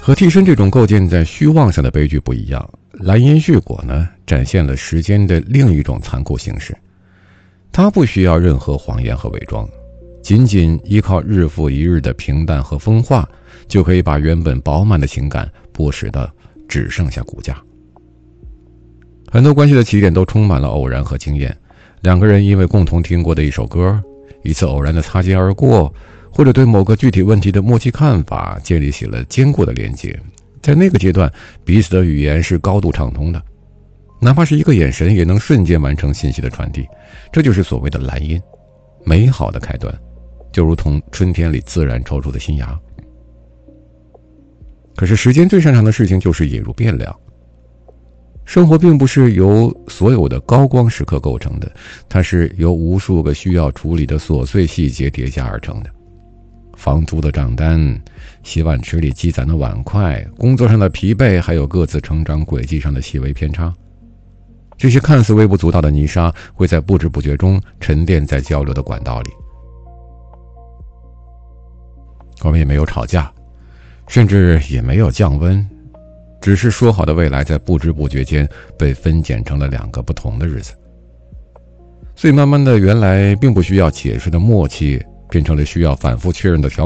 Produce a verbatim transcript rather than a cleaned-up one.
和替身这种构建在虚妄上的悲剧不一样，蓝因絮果呢，展现了时间的另一种残酷形式。它不需要任何谎言和伪装，仅仅依靠日复一日的平淡和风化，就可以把原本饱满的情感剥蚀的只剩下骨架。很多关系的起点都充满了偶然和经验，两个人因为共同听过的一首歌，一次偶然的擦肩而过，或者对某个具体问题的默契看法，建立起了坚固的连接。在那个阶段，彼此的语言是高度畅通的，哪怕是一个眼神也能瞬间完成信息的传递。这就是所谓的蓝音，美好的开端，就如同春天里自然抽出的新芽。可是时间最擅长的事情就是引入变量。生活并不是由所有的高光时刻构成的，它是由无数个需要处理的琐碎细节叠加而成的。房租的账单，洗碗池里积攒的碗筷，工作上的疲惫，还有各自成长轨迹上的细微偏差。这些看似微不足道的泥沙，会在不知不觉中沉淀在交流的管道里。我们也没有吵架，甚至也没有降温，只是说好的未来在不知不觉间被分拣成了两个不同的日子。所以慢慢的，原来并不需要解释的默契变成了需要反复确认的条